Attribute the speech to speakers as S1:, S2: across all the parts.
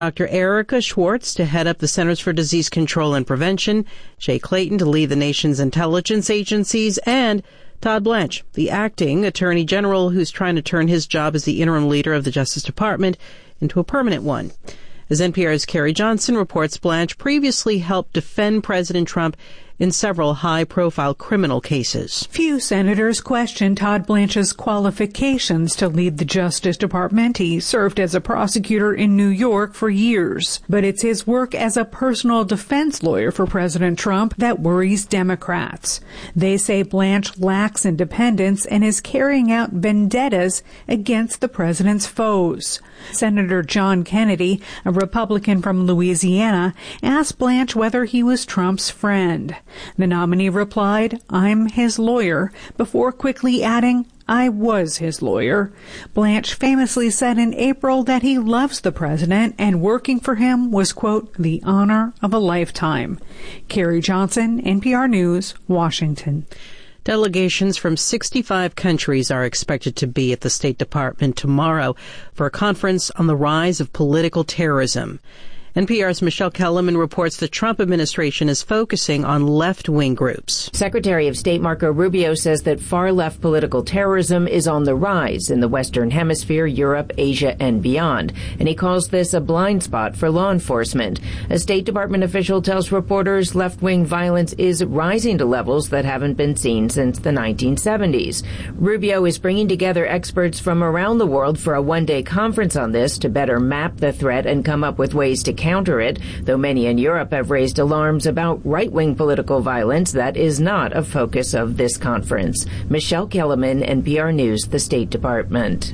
S1: Dr. Erica Schwartz to head up the Centers for Disease Control and Prevention, Jay Clayton to lead the nation's intelligence agencies, and Todd Blanche, the acting Attorney General who's trying to turn his job as the interim leader of the Justice Department into a permanent one. As NPR's Carrie Johnson reports, Blanche previously helped defend President Trump in several high-profile criminal cases.
S2: Few senators questioned Todd Blanche's qualifications to lead the Justice Department. He served as a prosecutor in New York for years. But it's his work as a personal defense lawyer for President Trump that worries Democrats. They say Blanche lacks independence and is carrying out vendettas against the president's foes. Senator John Kennedy, a Republican from Louisiana, asked Blanche whether he was Trump's friend. The nominee replied, "I'm his lawyer," before quickly adding, "I was his lawyer." Blanche famously said in April that he loves the president and working for him was, quote, "the honor of a lifetime." Carrie Johnson, NPR News, Washington.
S1: Delegations from 65 countries are expected to be at the State Department tomorrow for a conference on the rise of political terrorism. NPR's Michelle Kellerman reports the Trump administration is focusing on left-wing groups.
S3: Secretary of State Marco Rubio says that far-left political terrorism is on the rise in the Western Hemisphere, Europe, Asia, and beyond, and he calls this a blind spot for law enforcement. A State Department official tells reporters left-wing violence is rising to levels that haven't been seen since the 1970s. Rubio is bringing together experts from around the world for a one-day conference on this to better map the threat and come up with ways to counter it, though many in Europe have raised alarms about right-wing political violence. That is not a focus of this conference. Michelle Kellerman, NPR News, the State Department.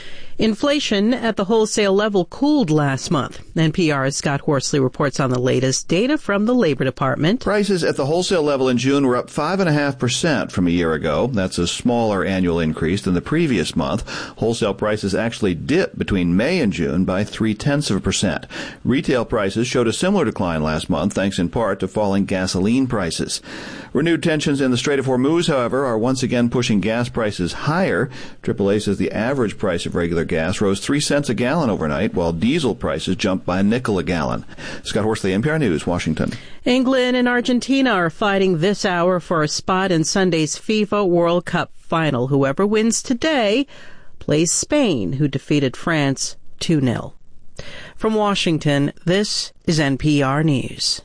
S1: Inflation at the wholesale level cooled last month. NPR's Scott Horsley reports on the latest data from the Labor Department.
S4: Prices at the wholesale level in June were up 5.5% from a year ago. That's a smaller annual increase than the previous month. Wholesale prices actually dipped between May and June by 0.3%. Retail prices showed a similar decline last month, thanks in part to falling gasoline prices. Renewed tensions in the Strait of Hormuz, however, are once again pushing gas prices higher. AAA says the average price of regular gas rose 3 cents a gallon overnight, while diesel prices jumped by a nickel a gallon. Scott Horsley, NPR News, Washington.
S1: England and Argentina are fighting this hour for a spot in Sunday's FIFA World Cup final. Whoever wins today plays Spain, who defeated France 2-0. From Washington, this is NPR News.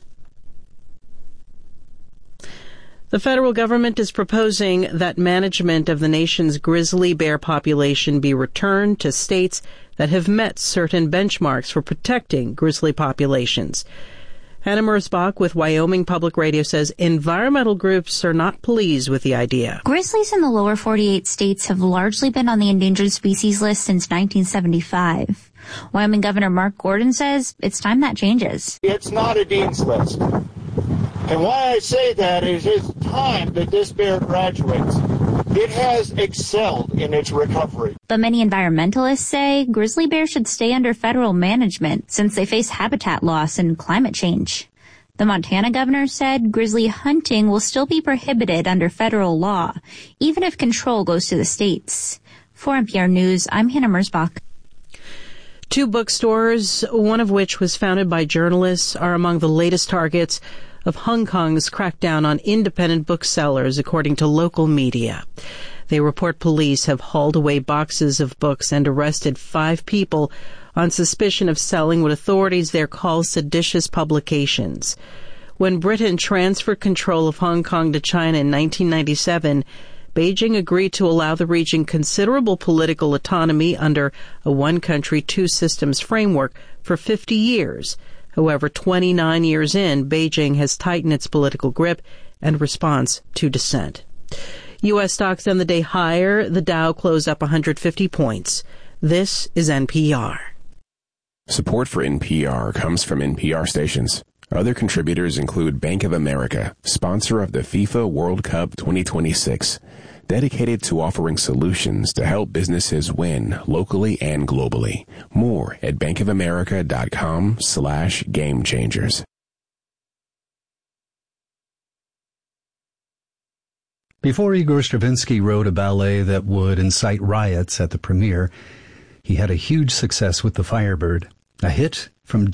S1: The federal government is proposing that management of the nation's grizzly bear population be returned to states that have met certain benchmarks for protecting grizzly populations. Hannah Mersbach with Wyoming Public Radio says environmental groups are not pleased with the idea.
S5: Grizzlies in the lower 48 states have largely been on the endangered species list since 1975. Wyoming Governor Mark Gordon says it's time that changes.
S6: It's not a dean's list. And why I say that is it's time that this bear graduates. It has excelled in its recovery.
S5: But many environmentalists say grizzly bears should stay under federal management since they face habitat loss and climate change. The Montana governor said grizzly hunting will still be prohibited under federal law, even if control goes to the states. For NPR News, I'm Hannah Mersbach.
S1: 2 bookstores, one of which was founded by journalists, are among the latest targets of Hong Kong's crackdown on independent booksellers, according to local media. They report police have hauled away boxes of books and arrested 5 people on suspicion of selling what authorities there call seditious publications. When Britain transferred control of Hong Kong to China in 1997, Beijing agreed to allow the region considerable political autonomy under a one-country, two-systems framework for 50 years. However, 29 years in, Beijing has tightened its political grip and responds to dissent. U.S. stocks end the day higher. The Dow closed up 150 points. This is NPR.
S7: Support for NPR comes from NPR stations. Other contributors include Bank of America, sponsor of the FIFA World Cup 2026, dedicated to offering solutions to help businesses win locally and globally. More at bankofamerica.com/gamechangers.
S8: Before Igor Stravinsky wrote a ballet that would incite riots at the premiere, he had a huge success with The Firebird. A hit from